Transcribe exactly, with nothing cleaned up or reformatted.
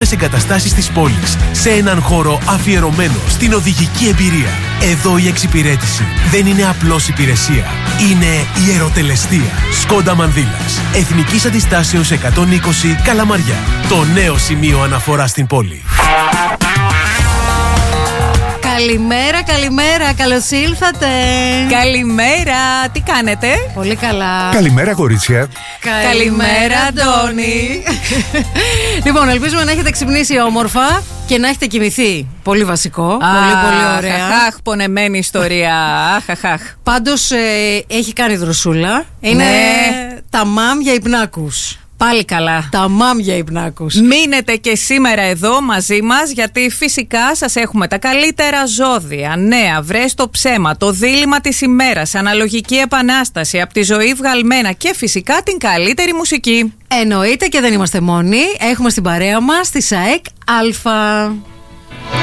καλύτερες εγκαταστάσεις της πόλης, σε έναν χώρο αφιερωμένο στην οδηγική εμπειρία. Εδώ η εξυπηρέτηση δεν είναι απλώς υπηρεσία, είναι ιεροτελεστία. Σκόντα Μανδύλας, Εθνικής Αντιστάσεως εκατόν είκοσι Καλαμαριά. Το νέο σημείο αναφορά στην πόλη. Καλημέρα, καλημέρα, καλώς ήλθατε. Καλημέρα, τι κάνετε? Πολύ καλά. Καλημέρα, κορίτσια. Καλημέρα, Αντώνη. Λοιπόν, ελπίζουμε να έχετε ξυπνήσει όμορφα και να έχετε κοιμηθεί. Πολύ βασικό. Α, πολύ, πολύ ωραία. Αχ, πονεμένη ιστορία. Αχ, αχ, αχ. Πάντως ε, έχει κάνει δροσούλα. Είναι Ναι. τα μάμ για υπνάκους. Πάλι καλά. Τα μάμ για υπνάκους. Μείνετε και σήμερα εδώ μαζί μας, γιατί φυσικά σας έχουμε τα καλύτερα ζώδια, νέα, βρες το ψέμα, το δίλημμα της ημέρας, αναλογική επανάσταση, από τη ζωή βγαλμένα και φυσικά την καλύτερη μουσική. Εννοείται και δεν είμαστε μόνοι. Έχουμε στην παρέα μας τη ΣΑΕΚ Αλφα.